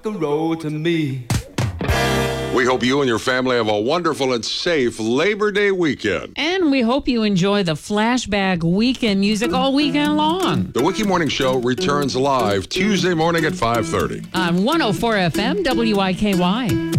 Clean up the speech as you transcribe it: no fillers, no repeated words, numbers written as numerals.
the road to me. We hope you and your family have a wonderful and safe Labor Day weekend. And we hope you enjoy the Flashback Weekend music all weekend long. The Wiki Morning Show returns live Tuesday morning at 5:30. On 104 FM WIKY.